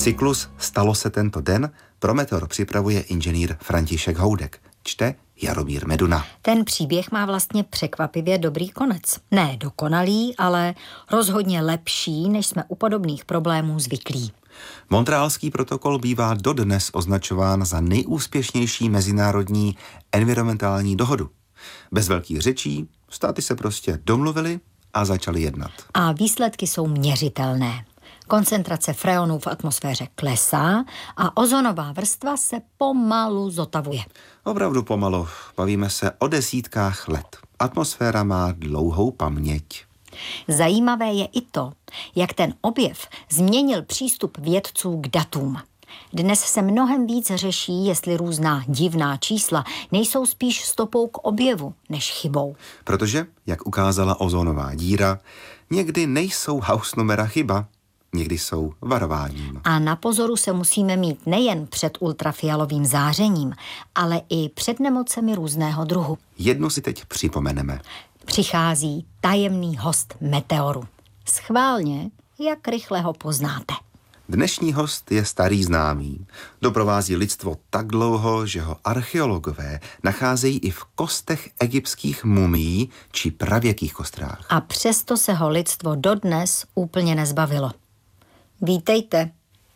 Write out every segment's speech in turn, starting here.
Cyklus Stalo se tento den pro Meteor připravuje inženýr František Houdek. Čte Jaromír Meduna. Ten příběh má vlastně překvapivě dobrý konec. Ne dokonalý, ale rozhodně lepší, než jsme u podobných problémů zvyklí. Montrealský protokol bývá dodnes označován za nejúspěšnější mezinárodní environmentální dohodu. Bez velkých řečí státy se prostě domluvili a začali jednat. A výsledky jsou měřitelné. Koncentrace freonů v atmosféře klesá a ozonová vrstva se pomalu zotavuje. Opravdu pomalu. Bavíme se o desítkách let. Atmosféra má dlouhou paměť. Zajímavé je i to, jak ten objev změnil přístup vědců k datům. Dnes se mnohem víc řeší, jestli různá divná čísla nejsou spíš stopou k objevu než chybou. Protože, jak ukázala ozonová díra, někdy nejsou hausnumera chyba, někdy jsou varováním. A na pozoru se musíme mít nejen před ultrafialovým zářením, ale i před nemocemi různého druhu. Jednu si teď připomeneme. Přichází tajemný host Meteoru. Schválně, jak rychle ho poznáte. Dnešní host je starý známý. Doprovází lidstvo tak dlouho, že ho archeologové nacházejí i v kostech egyptských mumií či pravěkých kostrách. A přesto se ho lidstvo dodnes úplně nezbavilo. Vítejte.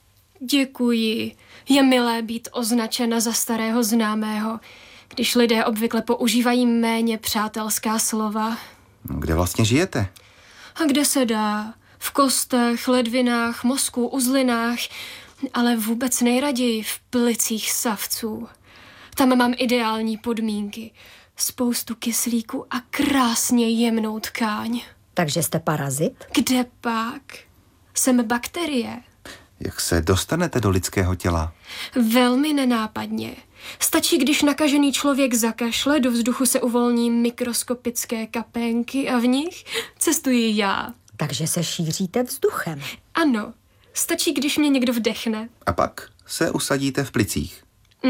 Děkuji. Je milé být označena za starého známého, když lidé obvykle používají méně přátelská slova. Kde vlastně žijete? A kde se dá? V kostech, ledvinách, mozku, uzlinách, ale vůbec nejraději v plicích savců. Tam mám ideální podmínky. Spoustu kyslíku a krásně jemnou tkáň. Takže jste parazit? Kde pak? Jsem bakterie. Jak se dostanete do lidského těla? Velmi nenápadně. Stačí, když nakažený člověk zakašle, do vzduchu se uvolní mikroskopické kapénky a v nich cestuji já. Takže se šíříte vzduchem. Ano, stačí, když mě někdo vdechne. A pak se usadíte v plicích.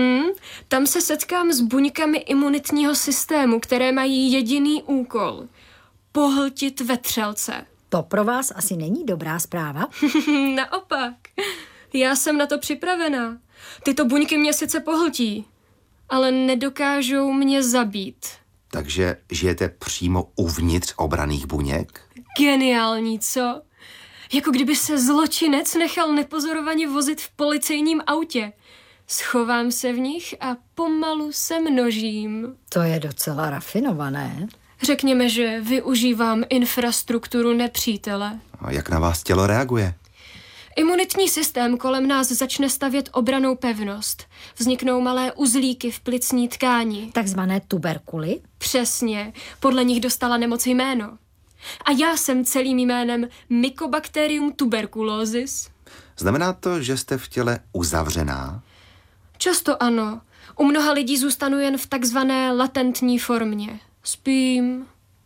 Tam se setkám s buňkami imunitního systému, které mají jediný úkol. Pohltit vetřelce. To pro vás asi není dobrá zpráva? Naopak. Já jsem na to připravená. Tyto buňky mě sice pohltí, ale nedokážou mě zabít. Takže žijete přímo uvnitř obranných buněk? Geniální, co? Jako kdyby se zločinec nechal nepozorovaně vozit v policejním autě. Schovám se v nich a pomalu se množím. To je docela rafinované. Řekněme, že využívám infrastrukturu nepřítele. A jak na vás tělo reaguje? Imunitní systém kolem nás začne stavět obrannou pevnost. Vzniknou malé uzlíky v plicní tkáni. Takzvané tuberkuly? Přesně, podle nich dostala nemoc jméno. A já jsem celým jménem Mycobacterium tuberculosis. Znamená to, že jste v těle uzavřená? Často ano. U mnoha lidí zůstanu jen v takzvané latentní formě. Spím,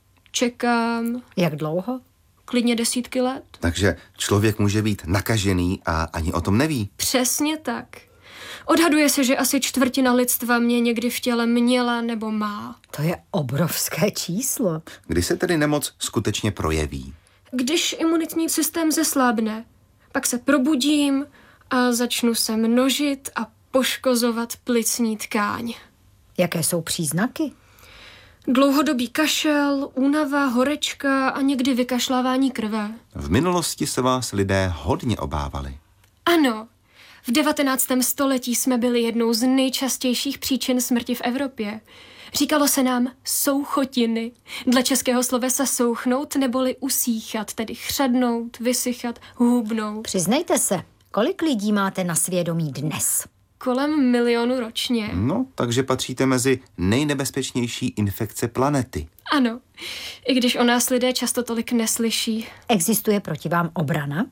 čekám. Jak dlouho? Klidně desítky let. Takže člověk může být nakažený a ani o tom neví. Přesně tak. Odhaduje se, že asi čtvrtina lidstva mě někdy v těle měla nebo má. To je obrovské číslo. Kdy se tedy nemoc skutečně projeví? Když imunitní systém zeslábne, pak se probudím a začnu se množit a poškozovat plicní tkáň. Jaké jsou příznaky? Dlouhodobý kašel, únava, horečka a někdy vykašlávání krve. V minulosti se vás lidé hodně obávali. Ano, v 19. století jsme byli jednou z nejčastějších příčin smrti v Evropě. Říkalo se nám souchotiny. Dle českého slovesa souchnout neboli usíchat, tedy chřadnout, vysychat, hubnout. Přiznejte se, kolik lidí máte na svědomí dnes? Kolem 1 milionu ročně. No, takže patříte mezi nejnebezpečnější infekce planety. Ano, i když o nás lidé často tolik neslyší. Existuje proti vám obrana?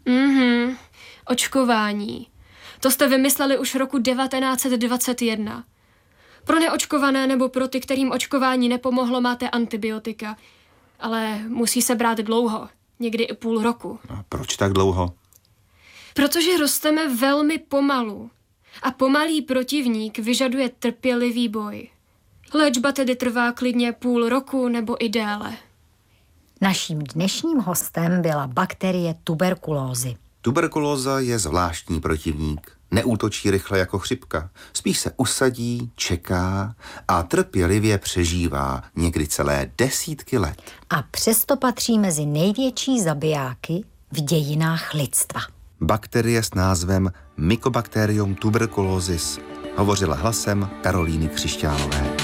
Očkování. To jste vymysleli už roku 1921. Pro neočkované nebo pro ty, kterým očkování nepomohlo, máte antibiotika. Ale musí se brát dlouho, někdy i půl roku. A proč tak dlouho? Protože rosteme velmi pomalu. A pomalý protivník vyžaduje trpělivý boj. Léčba tedy trvá klidně půl roku nebo i déle. Naším dnešním hostem byla bakterie tuberkulózy. Tuberkulóza je zvláštní protivník. Neútočí rychle jako chřipka. Spíš se usadí, čeká a trpělivě přežívá někdy celé desítky let. A přesto patří mezi největší zabijáky v dějinách lidstva. Bakterie s názvem Mycobacterium tuberculosis hovořila hlasem Karolíny Křišťánové.